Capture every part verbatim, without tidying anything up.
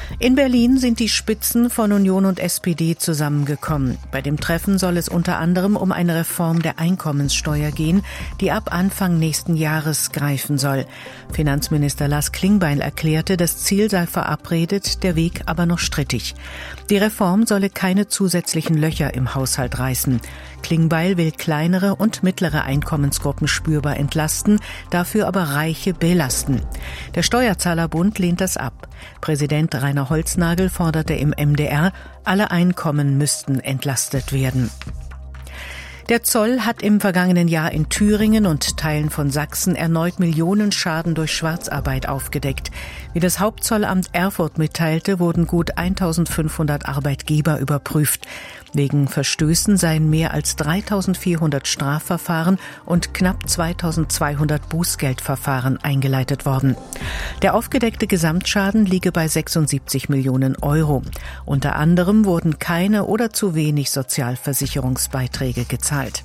In Berlin sind die Spitzen von Union und S P D zusammengekommen. Bei dem Treffen soll es unter anderem um eine Reform der Einkommenssteuer gehen, die ab Anfang nächsten Jahres greifen soll. Finanzminister Lars Klingbeil erklärte, das Ziel sei verabredet, der Weg aber noch strittig. Die Reform solle keine zusätzlichen Löcher im Haushalt reißen. Klingbeil will kleinere und mittlere Einkommensgruppen spürbar entlasten, dafür aber Reiche belasten. Der Steuerzahlerbund lehnt das ab. Präsident Rainer Holznagel forderte im M D R, alle Einkommen müssten entlastet werden. Der Zoll hat im vergangenen Jahr in Thüringen und Teilen von Sachsen erneut Millionenschaden durch Schwarzarbeit aufgedeckt. Wie das Hauptzollamt Erfurt mitteilte, wurden gut eintausendfünfhundert Arbeitgeber überprüft. Wegen Verstößen seien mehr als dreitausendvierhundert Strafverfahren und knapp zweitausendzweihundert Bußgeldverfahren eingeleitet worden. Der aufgedeckte Gesamtschaden liege bei sechsundsiebzig Millionen Euro. Unter anderem wurden keine oder zu wenig Sozialversicherungsbeiträge gezahlt.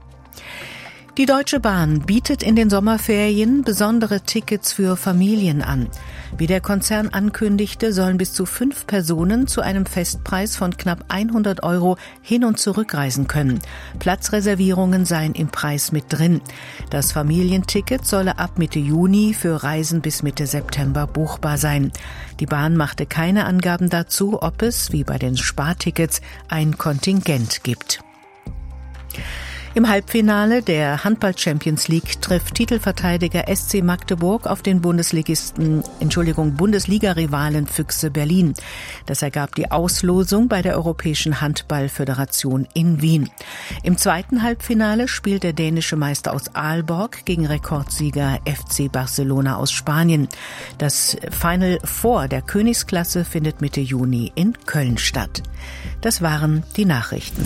Die Deutsche Bahn bietet in den Sommerferien besondere Tickets für Familien an. Wie der Konzern ankündigte, sollen bis zu fünf Personen zu einem Festpreis von knapp hundert Euro hin- und zurückreisen können. Platzreservierungen seien im Preis mit drin. Das Familienticket solle ab Mitte Juni für Reisen bis Mitte September buchbar sein. Die Bahn machte keine Angaben dazu, ob es, wie bei den Spartickets, ein Kontingent gibt. Im Halbfinale der Handball-Champions League trifft Titelverteidiger S C Magdeburg auf den Bundesligisten, Entschuldigung, Bundesliga-Rivalen Füchse Berlin. Das ergab die Auslosung bei der Europäischen Handball-Föderation in Wien. Im zweiten Halbfinale spielt der dänische Meister aus Aalborg gegen Rekordsieger F C Barcelona aus Spanien. Das Final Four der Königsklasse findet Mitte Juni in Köln statt. Das waren die Nachrichten.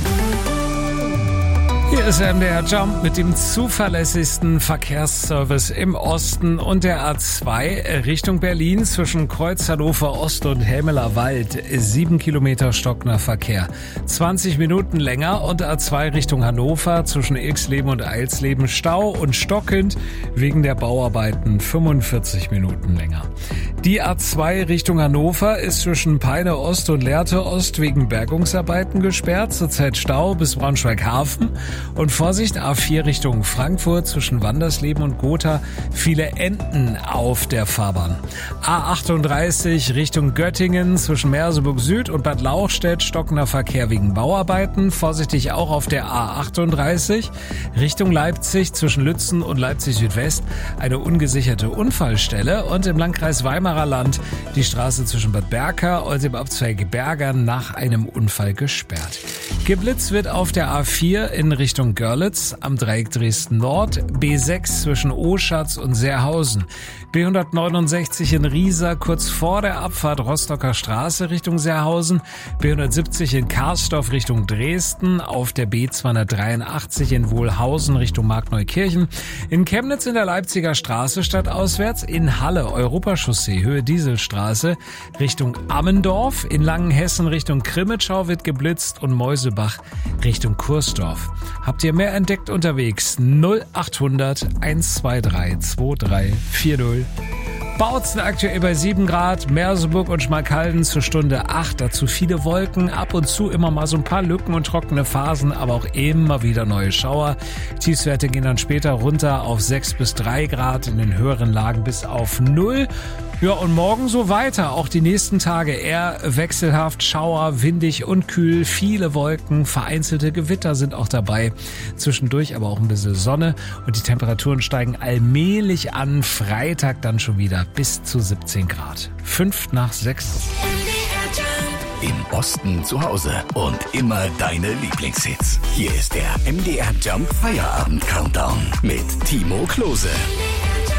Hier ist M D R Jump mit dem zuverlässigsten Verkehrsservice im Osten und der A zwei Richtung Berlin zwischen Kreuz Hannover Ost und Helmeler Wald. Sieben Kilometer stockender Verkehr. zwanzig Minuten länger und A zwei Richtung Hannover zwischen Ilksleben und Eilsleben Stau und stockend wegen der Bauarbeiten fünfundvierzig Minuten länger. Die A zwei Richtung Hannover ist zwischen Peine Ost und Lehrte Ost wegen Bergungsarbeiten gesperrt. Zurzeit Stau bis Braunschweig-Hafen. Und Vorsicht, A vier Richtung Frankfurt zwischen Wandersleben und Gotha, viele Enten auf der Fahrbahn. A achtunddreißig Richtung Göttingen zwischen Merseburg Süd und Bad Lauchstädt, stockender Verkehr wegen Bauarbeiten. Vorsichtig auch auf der A achtunddreißig Richtung Leipzig zwischen Lützen und Leipzig Südwest, eine ungesicherte Unfallstelle. Und im Landkreis Weimarer Land die Straße zwischen Bad Berka und dem Abzweig Bergern nach einem Unfall gesperrt. Geblitzt wird auf der A vier in Richtung Görlitz, am Dreieck Dresden Nord, B sechs zwischen Oschatz und Seerhausen, B hundertneunundsechzig in Riesa kurz vor der Abfahrt Rostocker Straße Richtung Seerhausen, B hundertsiebzig in Karsdorf Richtung Dresden, auf der B zweihundertdreiundachtzig in Wohlhausen Richtung Markneukirchen, in Chemnitz in der Leipziger Straße stadtauswärts, in Halle Europachaussee Höhe Dieselstraße Richtung Ammendorf, in Langenhessen Richtung Krimitschau wird geblitzt und Mäusebach Richtung Kursdorf. Habt ihr mehr entdeckt unterwegs? null achthundert hundertzweiundzwanzig drei vier null. Bautzen aktuell bei sieben Grad, Merseburg und Schmalkalden zur Stunde acht, dazu viele Wolken, ab und zu immer mal so ein paar Lücken und trockene Phasen, aber auch immer wieder neue Schauer. Tiefstwerte gehen dann später runter auf sechs bis drei Grad, in den höheren Lagen bis auf null. Ja, und morgen so weiter. Auch die nächsten Tage eher wechselhaft, Schauer, windig und kühl, viele Wolken, vereinzelte Gewitter sind auch dabei. Zwischendurch aber auch ein bisschen Sonne und die Temperaturen steigen allmählich an. Freitag dann schon wieder bis zu siebzehn Grad. Fünf nach sechs. Im Osten zu Hause und immer deine Lieblingshits. Hier ist der M D R Jump Feierabend Countdown mit Timo Klose.